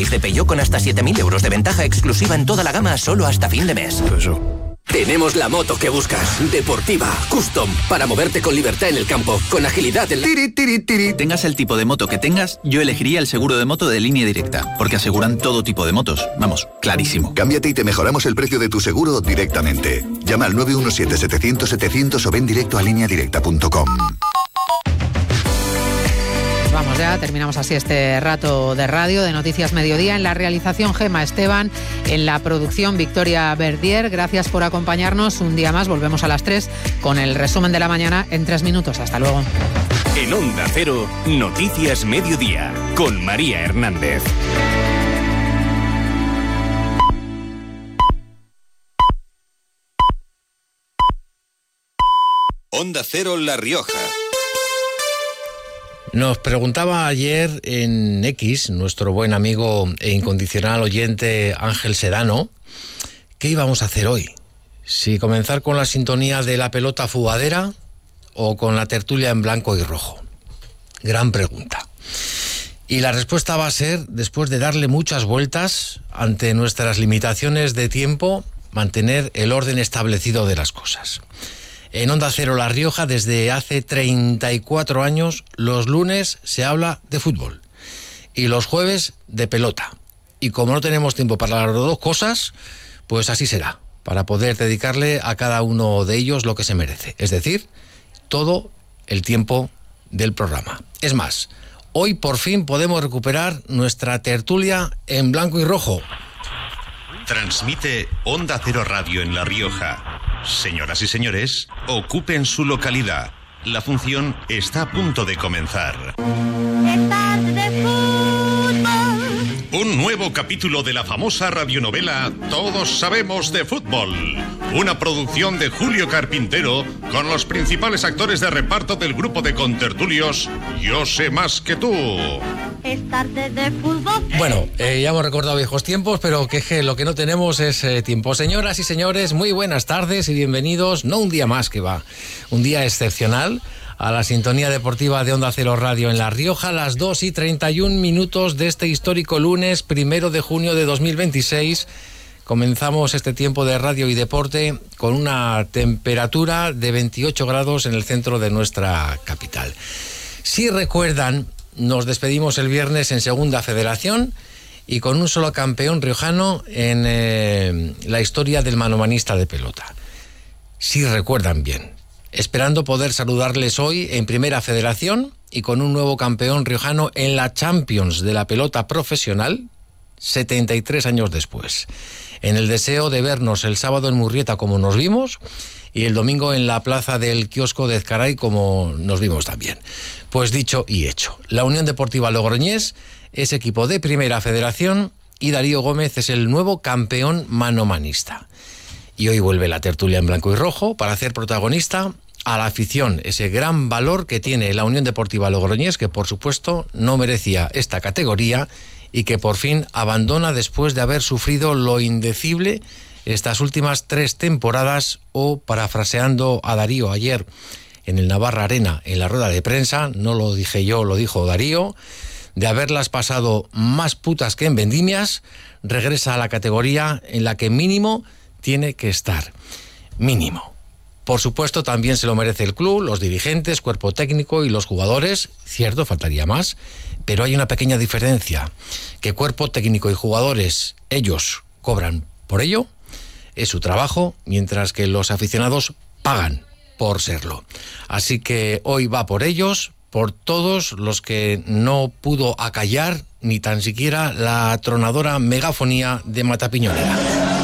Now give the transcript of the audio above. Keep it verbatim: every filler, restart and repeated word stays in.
seis de Peugeot con hasta siete mil euros de ventaja exclusiva en toda la gama solo hasta fin de mes. Eso. Tenemos la moto que buscas. Deportiva, custom, para moverte con libertad en el campo, con agilidad en la... Tiri, tiri, tiri. Tengas el tipo de moto que tengas, yo elegiría el seguro de moto de Línea Directa, porque aseguran todo tipo de motos. Vamos, clarísimo. Cámbiate y te mejoramos el precio de tu seguro directamente. Llama al nueve uno siete, setecientos, setecientos o ven directo a línea directa punto com. Vamos ya, terminamos así este rato de radio de Noticias Mediodía. En la realización Gema Esteban, en la producción Victoria Verdier. Gracias por acompañarnos un día más. Volvemos a las tres con el resumen de la mañana en tres minutos. Hasta luego. En Onda Cero, Noticias Mediodía, con María Hernández. Onda Cero La Rioja. Nos preguntaba ayer en X, nuestro buen amigo e incondicional oyente Ángel Sedano, ¿qué íbamos a hacer hoy? Si comenzar con la sintonía de la pelota fugadera o con la tertulia en blanco y rojo. Gran pregunta. Y la respuesta va a ser, después de darle muchas vueltas ante nuestras limitaciones de tiempo, mantener el orden establecido de las cosas. En Onda Cero La Rioja, desde hace treinta y cuatro años, los lunes se habla de fútbol y los jueves de pelota. Y como no tenemos tiempo para las dos cosas, pues así será, para poder dedicarle a cada uno de ellos lo que se merece. Es decir, todo el tiempo del programa. Es más, hoy por fin podemos recuperar nuestra tertulia en blanco y rojo. Transmite Onda Cero Radio en La Rioja. Señoras y señores, ocupen su localidad. La función está a punto de comenzar. Un nuevo capítulo de la famosa radionovela Todos sabemos de fútbol. Una producción de Julio Carpintero con los principales actores de reparto del grupo de contertulios Yo sé más que tú. Es tarde de fútbol. Bueno, eh, ya hemos recordado viejos tiempos, pero que, que lo que no tenemos es eh, tiempo. Señoras y señores, muy buenas tardes y bienvenidos, no un día más que va, un día excepcional, a la sintonía deportiva de Onda Cero Radio en La Rioja, a las dos y treinta y un minutos de este histórico lunes, primero de junio de dos mil veintiséis. Comenzamos este tiempo de radio y deporte con una temperatura de veintiocho grados en el centro de nuestra capital. Si recuerdan, nos despedimos el viernes en Segunda Federación y con un solo campeón riojano en eh, la historia del manomanista de pelota. Si recuerdan bien, esperando poder saludarles hoy en Primera Federación y con un nuevo campeón riojano en la Champions de la pelota profesional, setenta y tres años después. En el deseo de vernos el sábado en Murrieta como nos vimos y el domingo en la plaza del kiosco de Ezcaray como nos vimos también. Pues dicho y hecho, la Unión Deportiva Logroñés es equipo de Primera Federación y Darío Gómez es el nuevo campeón manomanista. Y hoy vuelve la tertulia en blanco y rojo para hacer protagonista a la afición, ese gran valor que tiene la Unión Deportiva Logroñés, que por supuesto no merecía esta categoría y que por fin abandona después de haber sufrido lo indecible estas últimas tres temporadas, o parafraseando a Darío ayer en el Navarra Arena en la rueda de prensa, no lo dije yo, lo dijo Darío, de haberlas pasado más putas que en vendimias, regresa a la categoría en la que mínimo tiene que estar. Mínimo. Por supuesto, también se lo merece el club, los dirigentes, cuerpo técnico y los jugadores. Cierto, faltaría más, pero hay una pequeña diferencia, que cuerpo técnico y jugadores, ellos cobran por ello, es su trabajo, mientras que los aficionados pagan por serlo. Así que hoy va por ellos, por todos los que no pudo acallar ni tan siquiera la atronadora megafonía de Matapiñonera.